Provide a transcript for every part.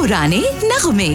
पुराने नगमे।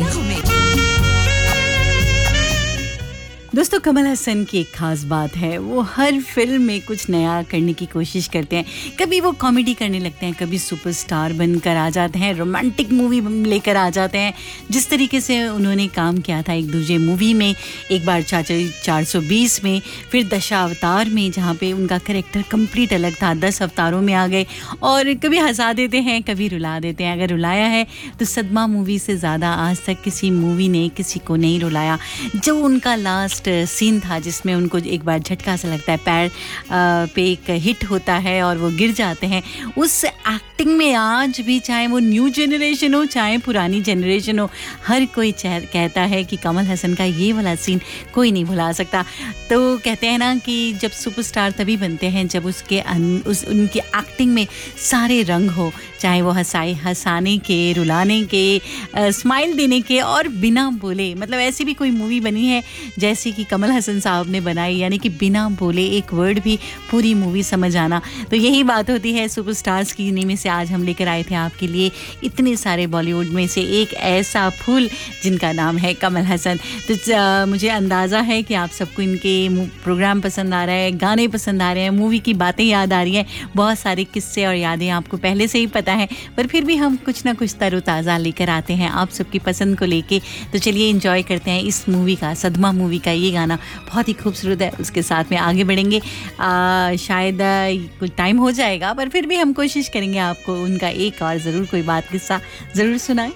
दोस्तों, कमल हसन की एक खास बात है, वो हर फिल्म में कुछ नया करने की कोशिश करते हैं। कभी वो कॉमेडी करने लगते हैं, कभी सुपरस्टार बनकर आ जाते हैं, रोमांटिक मूवी लेकर आ जाते हैं। जिस तरीके से उन्होंने काम किया था एक दूजे मूवी में, एक बार चाचा 420 में, फिर दशावतार में, जहाँ पे उनका कैरेक्टर कंप्लीट अलग था, 10 अवतारों में आ गए और कभी हंसा देते हैं, कभी रुला देते हैं। अगर रुलाया है तो सदमा मूवी से ज़्यादा आज तक किसी मूवी ने किसी को नहीं रुलाया। जो उनका लास्ट सीन था जिसमें उनको एक बार झटका सा लगता है, पैर पे एक हिट होता है और वो गिर जाते हैं, उस एक्टिंग में आज भी, चाहे वो न्यू जनरेशन हो चाहे पुरानी जनरेशन हो, हर कोई कहता है कि कमल हसन का ये वाला सीन कोई नहीं भुला सकता। तो कहते हैं ना कि जब सुपरस्टार तभी बनते हैं जब उनकी एक्टिंग में सारे रंग हो, चाहे वो हंसाने के, रुलाने के, स्माइल देने के और बिना बोले। मतलब ऐसी भी कोई मूवी बनी है जैसे कि कमल हसन साहब ने बनाई, यानी कि बिना बोले एक वर्ड भी पूरी मूवी समझ आना। तो यही बात होती है सुपरस्टार्स की। इन्हीं में से आज हम लेकर आए थे आपके लिए इतने सारे बॉलीवुड में से एक ऐसा फूल जिनका नाम है कमल हसन। तो मुझे अंदाज़ा है कि आप सबको इनके प्रोग्राम पसंद आ रहा है, गाने पसंद आ रहे हैं, मूवी की बातें याद आ रही हैं, बहुत सारे किस्से और यादें आपको पहले से ही पता है, पर फिर भी हम कुछ ना कुछ तरोताज़ा लेकर आते हैं आप सबकी पसंद को लेके। तो चलिए एंजॉय करते हैं इस मूवी का, सदमा मूवी का ये गाना बहुत ही खूबसूरत है, उसके साथ में आगे बढ़ेंगे। शायद कुछ टाइम हो जाएगा, पर फिर भी हम कोशिश करेंगे आपको उनका एक और ज़रूर कोई बात किस्सा ज़रूर सुनाएं।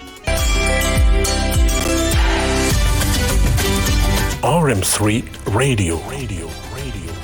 RM3 Radio